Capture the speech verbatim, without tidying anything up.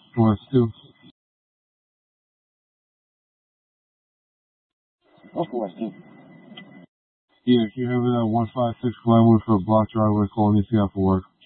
Or Stu. Of course, dude. Yeah, can you have it at one five six Glenwood for a block drive with calling me see after work?